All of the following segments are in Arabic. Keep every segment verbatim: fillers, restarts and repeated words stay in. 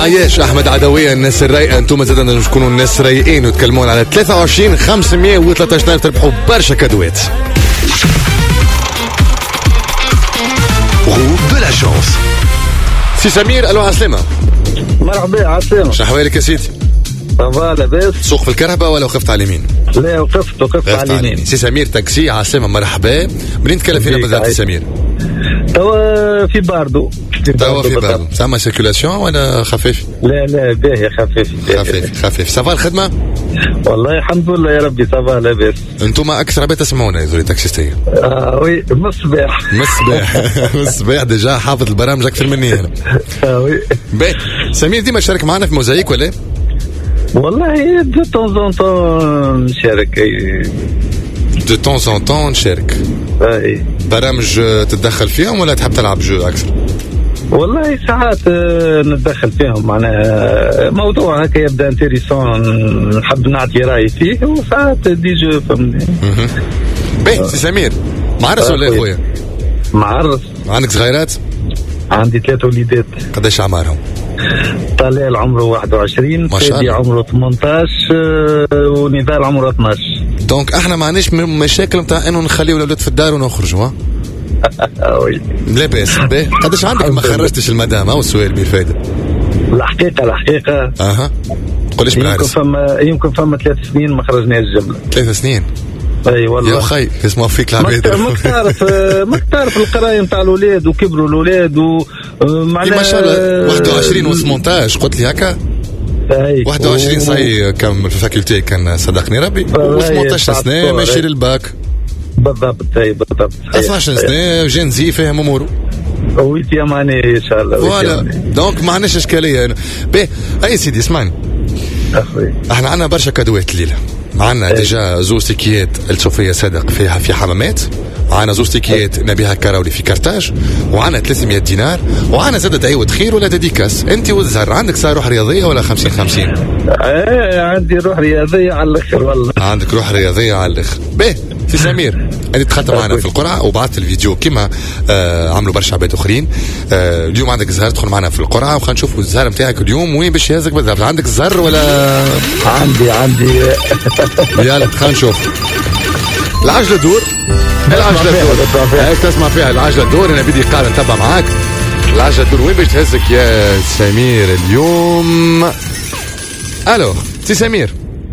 عياش احمد عدويه. الناس الرايقه انتم زادنا تكونوا الناس رايقين وتكلمون على ثلاثة وعشرين خمسمية وثلاثة عشر تربحوا برشا كادوات. Roue de la chance. سي سمير الو عسلامة. مرحبا عسلامة. شنو احوالك يا سيدي؟ صافا لاباس. سوق في الكرهبة ولا وقفت على اليمين؟ لا وقفت وقفت على اليمين. سي سمير تاكسي عسلامة مرحبا. منين تكلم فينا بالضبط سمير؟ توا في باردو. توا في باردو. سامع سيركولاسيون ولا خفيف؟ لا لا باهي خفيف. خفيف خفيف. صافا الخدمة؟ والله الحمد لله يا ربي صافا لاباس. انتم اكثر عباد تسمعونا يا زولي تاكسيستية. اه وي مصباح. مصباح مصباح ديجا حافظ البرامج اكثر مني انا. اه وي. باهي سمير ديما شارك معنا في موزايك ولا؟ والله دو طون طون نشارك. دو طون ان طون نشارك. اي برامج تتدخل فيهم ولا تحب تلعب جو اكثر؟ والله ساعات نتدخل فيهم معناها موضوع هكا يبدا انتريسون نحب نعطي رايي فيه وساعات دي جو فهمني. باهي سي سمير معرس ولا يا خويا؟ معرس. عندك صغيرات؟ عندي ثلاثة وليدات. قداش اعمارهم؟ طلال عمره واحد وعشرين، فادي عمره ثمانية عشر ونضال عمره اثناش. دونك احنا ما عندناش مشاكل نتاع انه نخليو الاولاد في الدار ونخرجوا. وي لا باس. باهي قداش عندك ما خرجتش المدام او السؤال بفايده؟ الحقيقه الحقيقه اها قوليش بالعرس. يمكن فما يمكن فما ثلاث سنين ما خرجناش الجمله. ثلاث سنين؟ اي والله يا خي اسمه فيك العباد. ما تعرف ما تعرف القرايه نتاع الاولاد وكبروا الاولاد ومعناها ما شاء الله واحد وعشرين وثمانية قلت لي هكا. واحد وعشرين صاي كم في الفاكولتي كان صدقني ربي و18 سنه ماشي للباك. بالضبط اي بالضبط. اثناش سنه جنزي فاهم اموره. ويت يا ماني ان شاء الله. فوالا دونك ما عندناش اشكاليه. باهي اي سيدي اسمعني اخوي احنا عندنا برشا كادوات الليله. معنا ديجا زوز تيكيات الصوفية صادق فيها في حمامات، وعنا زوز تيكيات نبيها كراولي في كرتاج، وعنا ثلاثمية دينار، وعنا زادة دعوة خير ولا ديديكاس. انت والزهر عندك صار روح رياضيه ولا خمسين خمسين؟ ايه عندي روح رياضيه على الاخر والله. عندك روح رياضيه على الاخر. باهي سي سمير انت دخلت معنا في القرعه وبعثت الفيديو كما آه عملوا برشا عباد اخرين. آه اليوم عندك الزهر تدخل معنا في القرعه وخلينا نشوفوا الزهر نتاعك اليوم وين باش يهزك بالضبط. عندك الزهر ولا؟ عندي عندي يلا خلينا نشوف. العجله دور العجله دور هيك تسمع فيها العجله دور. انا بدي قاعد نتبع معاك العجله دور وين باش تهزك يا سمير اليوم. الو سي سمير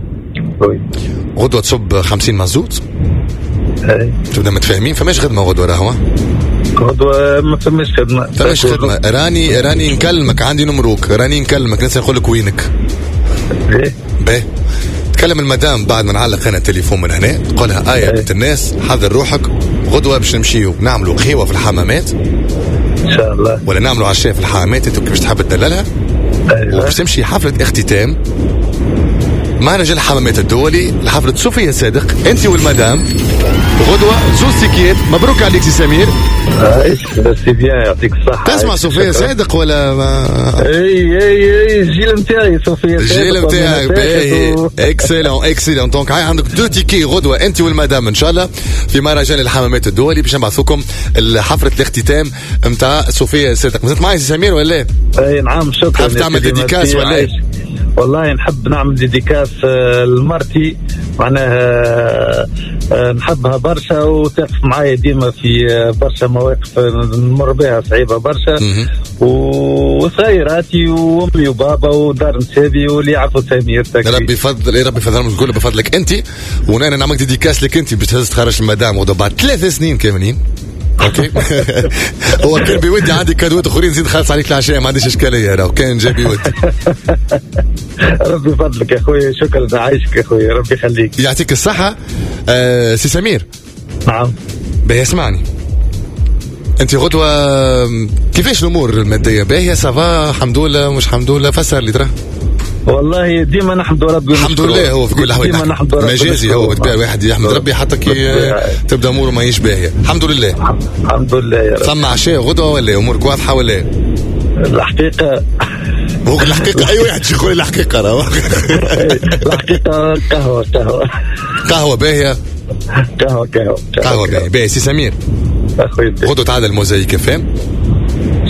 غدوه تصب خمسين مزوت. اي تبدا متفاهمين. فماش خدمه غدوه راهو؟ غدوه ما فماش خدمه. فماش خدمه. راني راني نكلمك عندي نمروك راني نكلمك ننسى نقول لك وينك. ايه باهي تكلم المدام بعد ما نعلق انا التليفون من هنا تقولها ايه بنت الناس حضر روحك غدوه باش نمشيو نعملوا قهوه في الحمامات ان شاء الله ولا نعملوا عشاء في الحمامات انت باش تحب تدللها. أيوة. وباش تمشي حفله اختتام مع رجال الحمامات الدولي لحفله صوفية صادق انت والمدام غدوه زوز سيكيات. مبروك عليك سي سمير. ايش سي بيان يعطيك الصحه. تسمع صوفية صادق ولا ما؟ اي اي اي الجيل نتاعي صوفية صادق. الجيل نتاعك باهي اكسلون اكسلون. دونك هاي عندك دو تيكي غدوه انت والمدام ان شاء الله في مهرجان الحمامات الدولي باش نبعثوكم حفله الاختتام نتاع صوفية صادق. مازلت معي سي سمير ولا لا؟ اي نعم شكرا. حاب تعمل ديديكاس ولا؟ والله نحب نعمل ديديكاس لمرتي معناها نحبها برشا وتقف معايا ديما في برشا مواقف نمر بها صعيبه برشا وسايراتي وامي وبابا ودار نسابي واللي يعرفوا سمير. ربي يفضل يا ربي يفضل تقول بفضلك انت وانا نعمل ديديكاس لك انت باش تهز تخرج المدام وضع بعد ثلاث سنين كاملين. اوكي هو كان بيودي عندي كادوات اخرين زيد خالص عليك العشاء ما عنديش اشكاليه راه كان جاي بيودي. ربي يفضلك يا خويا شكرا عايشك يا خويا ربي يخليك يعطيك الصحه. آه سي سمير. نعم باهي اسمعني انت غدوه كيفاش الامور الماديه؟ باهيه سافا الحمد لله مش الحمد لله؟ فسر لي ترى. والله ديما نحمد ربي الحمد لله. هو في كل الاحوال مجازي هو تبع واحد يحمد ربي حتى كي تبدا اموره ما هيش باهيه. الحمد لله الحمد لله يا رب. ثم عشاء غدوه ولا امورك واضحه ولا؟ الحقيقه هو الحقيقه اي واحد يقول الحقيقه راه الحقيقه قهوه قهوه قهوه باهيه قهوه قهوه قهوه باهيه. باهي سي سمير اخوي غدوه تعال الموزايك فهم ان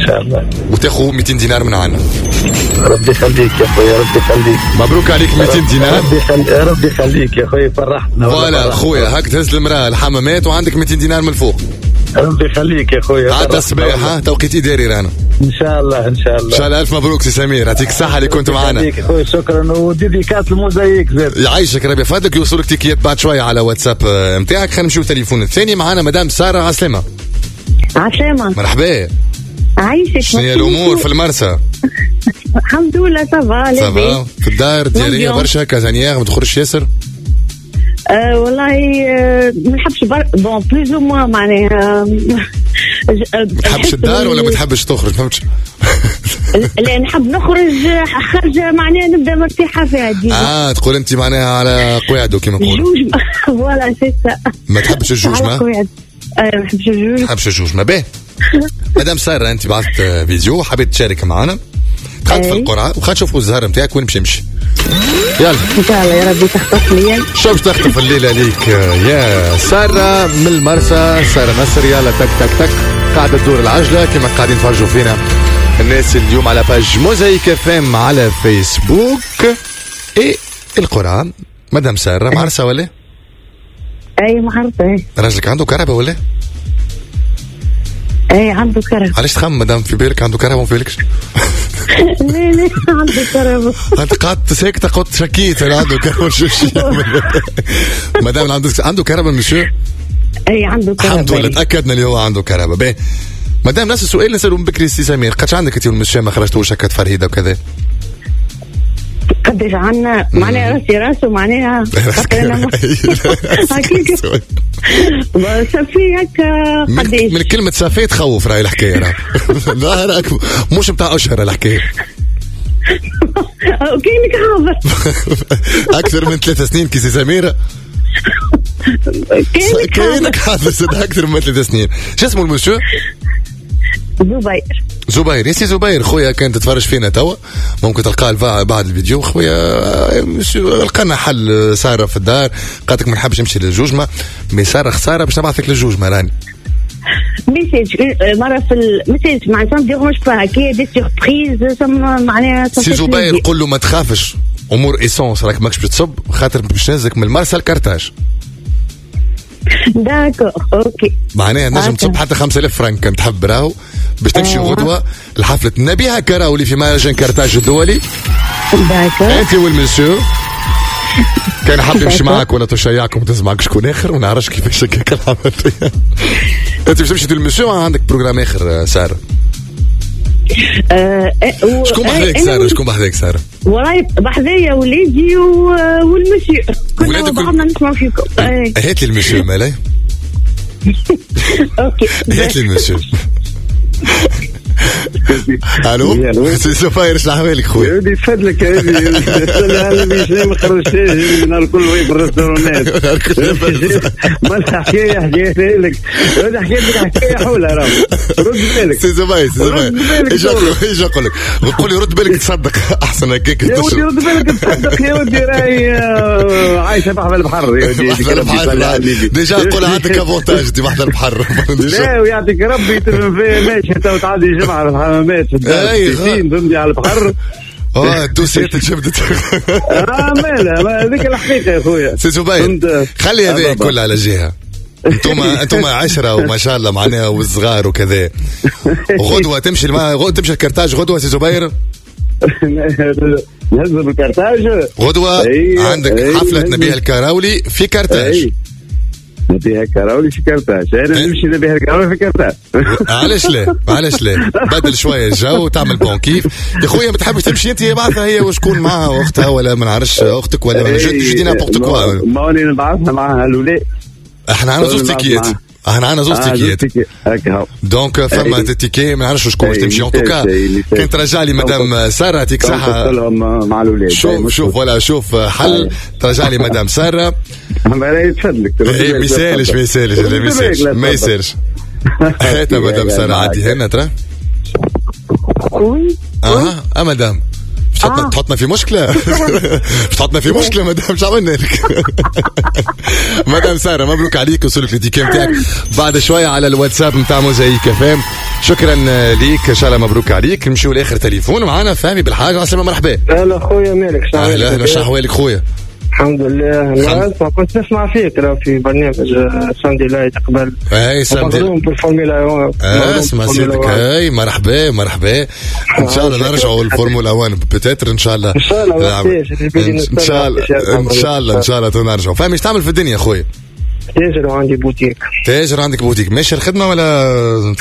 ان شاء الله. وتاخذ مئتين دينار من عنا. ربي يخليك يا خويا، ربي يخليك. مبروك عليك مئتين دينار. ربي يخليك، ربي يخليك يا خويا، فرحنا. فوالا خويا، هاك تهز المراه الحمامات وعندك مئتين دينار من الفوق. ربي يخليك يا خويا. عاد الصباح ها توقيت اداري رانا. ان شاء الله ان شاء الله. ان شاء الله. الف مبروك سي سمير، يعطيك الصحه اللي كنت معنا. يعطيك خويا، شكرا. وديديكات الموزايك زاد. يعيشك ربي يفضلك. يوصلك تيكيات بعد شويه على واتساب نتاعك. خلينا نمشيو التليفون الثاني. معنا مدام ساره. عسلامه. عسلامه. مرحبا. عايشك. شنو هي الامور في المرسى؟ الحمد لله صافا. صافا. في الدار ديالي برشا كازانيير ما تخرجش ياسر. أه والله أه ما نحبش بر... بون بلوز او موا معناها. ما تحبش الدار ولا ما تحبش تخرج؟ فهمتش. لا نحب نخرج خارجه معناها نبدا مرتاحه فيها ديما. اه تقول انت معناها على قواعده كيما نقولوا. جوج فوالا سي سا. ما تحبش الجوج ما؟ ايوا ما نحبش الجوج. ما تحبش الجوج ما باهي. مدام ساره انت بعثت فيديو حبيت تشارك معنا. دخلت في القرعه وخا نشوفوا الزهر نتاعك وين باش يمشي. يلا ان شاء الله يا ربي تخطف لي. شو باش تخطف الليله ليك يا ساره من المرسى؟ ساره نصر. يلا تك تك تك قاعده تدور العجله كما قاعدين تفرجوا فينا الناس اليوم على باج موزايك اف ام على فيسبوك. ايه القرعه مدام ساره معرسه ولا؟ اي معرسه. راجلك عنده كهرباء ولا؟ اي عنده كهرباء. علاش تخمم مدام في بالك عنده كهرباء وما في بالكش؟ لا لا عنده كهرباء. انت قعدت ساكته قلت شكيت عنده كهرباء. شو مدام عنده عنده كهرباء مسيو؟ اي عنده كهرباء. الحمد لله تاكدنا اللي هو عنده كهرباء. باهي مدام نفس السؤال نسالوا من بكري سي سمير. قداش عندك انت والمسيو ما خرجتوش هكا فرهيده وكذا؟ قداش عنا معناها راسي راسه معناها هكاك صافي هكا قداش من كلمة صافي تخوف راهي الحكاية. راه لا راك مش متاع أشهر الحكاية. وكاينك حاضر أكثر من ثلاثة سنين كي سي سميرة. كاينك حاضر صدق أكثر من ثلاثة سنين. شو اسمه المسيو؟ زبير. زبير. يا سي زبير خويا كان تتفرج فينا توا ممكن تلقاه بعد الفيديو. خويا لقينا حل. ساره في الدار قالت لك ما نحبش نمشي للجوجمه مي ساره خساره باش نبعثك للجوجمه راني. ميساج مره في الميساج مع سام ديغونج با كي دي سوربريز معناها. سي زبير قول له ما تخافش امور ايسونس راك ماكش بتصب خاطر باش نهزك من المرسى الكارتاج. داكور اوكي. معناها نجم تصب حتى خمسة آلاف فرنك كان تحب راهو باش تمشي غدوه لحفله نبيها كراولي في مهرجان كارتاج الدولي. داكور. انت والمسيو كان حاب يمشي معاك ولا تشيعكم تسمعك شكون اخر وما نعرفش كيفاش هكاك العمليه. انت باش تمشي للمسيو عندك بروجرام اخر ساره؟ أه و... شكون بحذاك ساره؟ شكون بحذاك ساره؟ وراي بحذايا وليدي و... والمسيو كنا بعضنا نسمع فيكم. هات لي المسيو مالاي. اوكي هات لي المسيو. الو سي سفاير اش احوالك خويا؟ ودي يفدلك هذه انا مش ما خرجتش نهار كل وين في الريستورانات. ما الحكايه حكيت لك هذا حكيت لك حكايه حولها راه. رد بالك سي سفاير سي سفاير ايش اقول ايش اقول لك؟ قول لي رد بالك تصدق احسن هكاك. يا ودي رد بالك تصدق يا ودي راهي عايشه بحر البحر يا ودي. ديجا نقول عندك افونتاج دي بحر البحر. لا ويعطيك ربي تفهم فيها ماشي تو تعدي جمعه الحمامات في الدار فهمتي على البحر. اه الدوسيات شبدت. اه مالها هذيك الحقيقه يا خويا. سي زبير خلي هذا كل على جهه. انتم انتم عشرة وما شاء الله معناها والصغار وكذا. غدوه تمشي غدوه تمشي الكرتاج غدوه سي زبير. نهزم الكرتاج غدوه. عندك حفله نبيه الكراولي في كرتاج. نبيها كراولي في كرتاج. انا نمشي نبيها الكراولي في كرتاج. علاش لا علاش لا بدل شويه الجو تعمل بون كيف يا خويا. ما تحبش تمشي انت بعثها هي وشكون معها اختها ولا ما نعرفش اختك ولا جدي نابورت كوا. ما راني نبعثها معها الاولاد. احنا عندنا زوج تيكيات. احنا عندنا زوج تيكيات هكا دونك فما تيكي ما نعرفش شكون باش تمشي. ان توكا كان ترجع لي مدام ساره يعطيك صحه مع الاولاد. شوف شوف ولا شوف حل ترجع لي مدام ساره. ما يتفدلك ما يسالش ما يسالش ما يسالش. هات مدام ساره عادي هنا ترى. وي اها اه مدام تحطنا تحطنا في مشكله تحطنا في مشكله مدام شو عملنا لك مدام ساره مبروك عليك وصولك للديكام تاعك بعد شويه على الواتساب نتاع موزايك فام. شكرا ليك ان شاء الله مبروك عليك. نمشيو لاخر تليفون معانا فهمي بالحاجه. السلام مرحبا. هلا خويا مالك شنو اهلا اهلا وش احوالك خويا؟ الحمد لله. انا كنت نسمع فيك راه في برنامج ساندي لايت قبل. اي ساندي مغروم بالفورمولا واحد. اسمع سيدك. اي مرحبا مرحبا ان شاء الله نرجعوا للفورمولا واحد بتاتر ان شاء الله. ان شاء الله ان شاء الله ان شاء الله ان شاء الله تنرجعوا. فهمي ايش تعمل في الدنيا خويا؟ تاجر وعندي بوتيك. تاجر عندك بوتيك ماشي الخدمه ولا